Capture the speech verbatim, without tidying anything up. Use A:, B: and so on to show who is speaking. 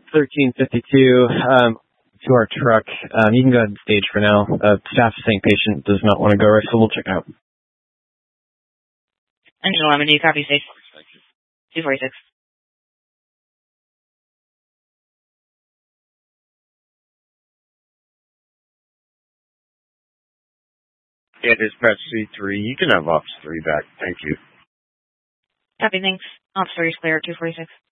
A: thirteen fifty-two, um, to our truck. Um, you can go ahead and stage for now. Uh, staff is saying patient does not want to go right, so we'll check out.
B: Engine eleven, do you copy stage? two forty-six.
C: Yeah, dispatch C three. You can have Officer three back. Thank you.
B: Copy, thanks. Officer is clear at two forty-six.